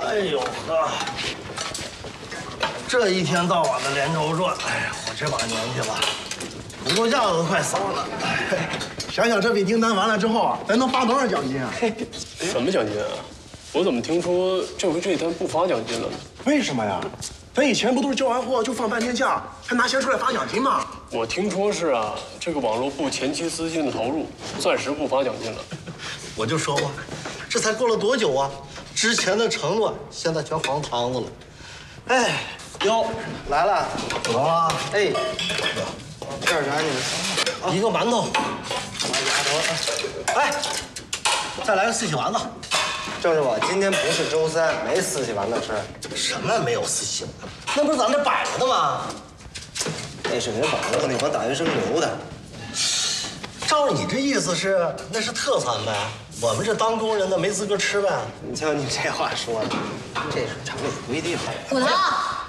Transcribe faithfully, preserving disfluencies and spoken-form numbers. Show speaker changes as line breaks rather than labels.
哎呦呵，这一天到晚的连轴转，哎呀，我这把年纪了，骨头架子都快散了。
想想这笔订单完了之后啊，咱能发多少奖金啊？
什么奖金啊？我怎么听说这回这一单不发奖金了呢？
为什么呀？咱以前不都是交完货就放半天假，还拿钱出来发奖金吗？
我听说是啊，这个网络部前期资金的投入，暂时不发奖金了。
我就说嘛，这才过了多久啊？之前的承诺现在全黄汤子了。哎，哟，来了，怎么了？哎，这是啥你？一个馒头，哎，再来个四喜丸子。
郑师傅，今天不是周三，没四喜丸子吃。
什么没有四喜丸？那不是咱这摆着的吗？
那是给保罗那帮大学生留的。
照你这意思是，那是特餐呗？我们这当工人的没资格吃呗？
你瞧你这话说的，这是厂里规定。
骨头。